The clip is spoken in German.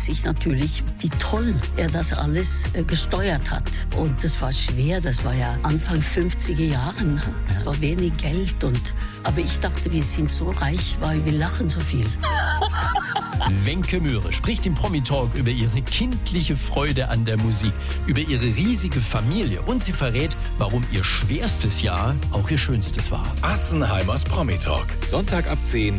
ich natürlich, wie toll er das alles gesteuert hat. Und das war schwer, das war ja Anfang 50er Jahren. Das war wenig Geld. Aber ich dachte, wir sind so reich, weil wir lachen so viel. Wencke Möhre spricht im Promi-Talk über ihre kindliche Freude an der Musik, über ihre riesige Familie und sie verrät, warum ihr schwerstes Jahr auch ihr schönstes war. Assenheimers Promi-Talk. Sonntag ab 10